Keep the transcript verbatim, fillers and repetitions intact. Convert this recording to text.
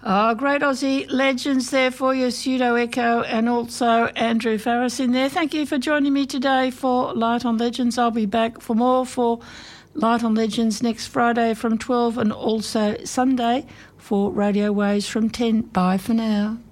Oh, great Aussie legends there for you, Pseudo Echo and also Andrew Farris in there. Thank you for joining me today for Light on Legends. I'll be back for more for Light on Legends next Friday from twelve and also Sunday for Radio Waves from ten. Bye for now.